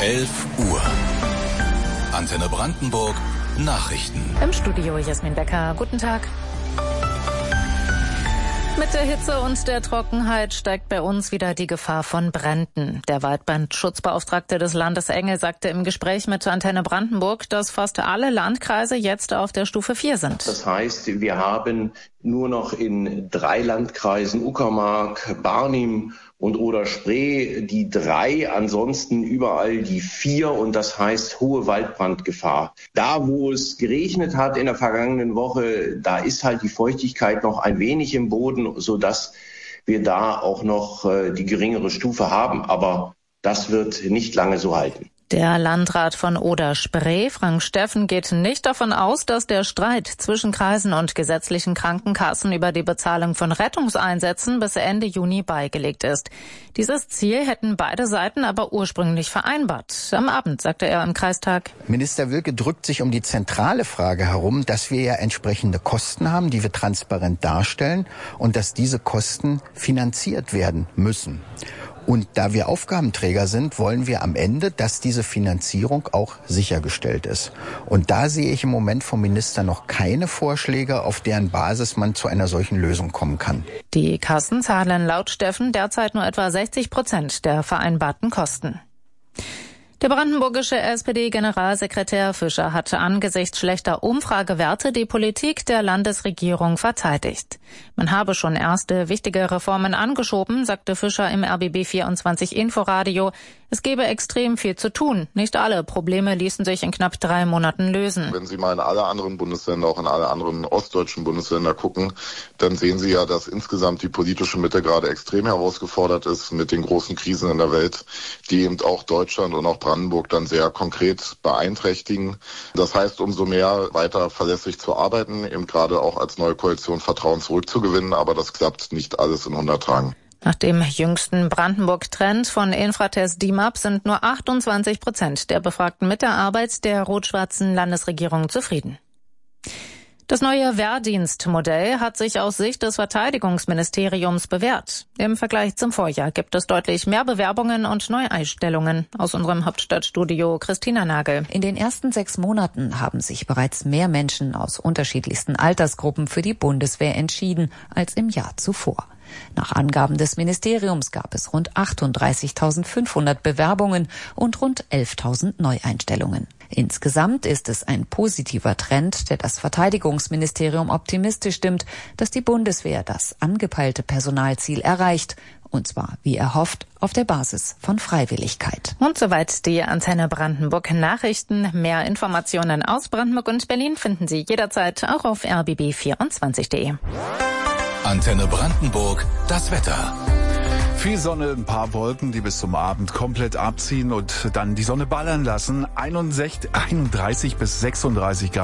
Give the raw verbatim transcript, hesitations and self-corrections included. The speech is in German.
elf Uhr. Antenne Brandenburg Nachrichten. Im Studio Jasmin Becker. Guten Tag. Mit der Hitze und der Trockenheit steigt bei uns wieder die Gefahr von Bränden. Der Waldbrandschutzbeauftragte des Landes Engel sagte im Gespräch mit Antenne Brandenburg, dass fast alle Landkreise jetzt auf der Stufe vier sind. Das heißt, wir haben nur noch in drei Landkreisen, Uckermark, Barnim und Oder-Spree, die drei, ansonsten überall die vier, und das heißt hohe Waldbrandgefahr. Da, wo es geregnet hat in der vergangenen Woche, da ist halt die Feuchtigkeit noch ein wenig im Boden, sodass wir da auch noch äh, die geringere Stufe haben. Aber das wird nicht lange so halten. Der Landrat von Oder-Spree, Frank Steffen, geht nicht davon aus, dass der Streit zwischen Kreisen und gesetzlichen Krankenkassen über die Bezahlung von Rettungseinsätzen bis Ende Juni beigelegt ist. Dieses Ziel hätten beide Seiten aber ursprünglich vereinbart. Am Abend sagte er im Kreistag: Minister Wilke drückt sich um die zentrale Frage herum, dass wir ja entsprechende Kosten haben, die wir transparent darstellen, und dass diese Kosten finanziert werden müssen. Und da wir Aufgabenträger sind, wollen wir am Ende, dass diese Finanzierung auch sichergestellt ist. Und da sehe ich im Moment vom Minister noch keine Vorschläge, auf deren Basis man zu einer solchen Lösung kommen kann. Die Kassen zahlen laut Steffen derzeit nur etwa sechzig Prozent der vereinbarten Kosten. Der brandenburgische S P D-Generalsekretär Fischer hat angesichts schlechter Umfragewerte die Politik der Landesregierung verteidigt. Man habe schon erste wichtige Reformen angeschoben, sagte Fischer im R B B vierundzwanzig Inforadio. Es gebe extrem viel zu tun. Nicht alle Probleme ließen sich in knapp drei Monaten lösen. Wenn Sie mal in alle anderen Bundesländer, auch in alle anderen ostdeutschen Bundesländer gucken, dann sehen Sie ja, dass insgesamt die politische Mitte gerade extrem herausgefordert ist mit den großen Krisen in der Welt, die eben auch Deutschland und auch Brandenburg dann sehr konkret beeinträchtigen. Das heißt, umso mehr weiter verlässlich zu arbeiten, eben gerade auch als neue Koalition Vertrauen zurückzugewinnen, aber das klappt nicht alles in hundert Tagen. Nach dem jüngsten Brandenburg-Trend von Infratest D I M A P sind nur achtundzwanzig Prozent der Befragten mit der Arbeit der rot-schwarzen Landesregierung zufrieden. Das neue Wehrdienstmodell hat sich aus Sicht des Verteidigungsministeriums bewährt. Im Vergleich zum Vorjahr gibt es deutlich mehr Bewerbungen und Neueinstellungen. Aus unserem Hauptstadtstudio Christina Nagel. In den ersten sechs Monaten haben sich bereits mehr Menschen aus unterschiedlichsten Altersgruppen für die Bundeswehr entschieden als im Jahr zuvor. Nach Angaben des Ministeriums gab es rund achtunddreißigtausendfünfhundert Bewerbungen und rund elftausend Neueinstellungen. Insgesamt ist es ein positiver Trend, der das Verteidigungsministerium optimistisch stimmt, dass die Bundeswehr das angepeilte Personalziel erreicht. Und zwar, wie erhofft, auf der Basis von Freiwilligkeit. Und soweit die Antenne Brandenburg Nachrichten. Mehr Informationen aus Brandenburg und Berlin finden Sie jederzeit auch auf r b b vierundzwanzig punkt de. Antenne Brandenburg, das Wetter. Viel Sonne, ein paar Wolken, die bis zum Abend komplett abziehen und dann die Sonne ballern lassen. einundsechzig, einunddreißig bis sechsunddreißig Grad.